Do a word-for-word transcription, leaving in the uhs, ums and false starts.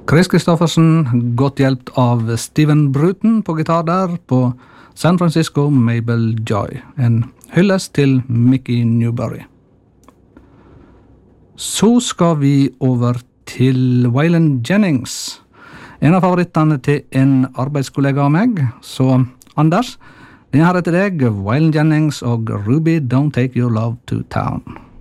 Chris Kristoffersen, godt hjelpt av Steven Bruton på gitar der, på San Francisco Mabel Joy. En hyllest til Mickey Newbury. Så skal vi over til Waylon Jennings. En av favorittene til en arbeidskollega av meg. Så Anders, den her er til deg, Waylon Jennings og Ruby Don't Take Your Love to Town.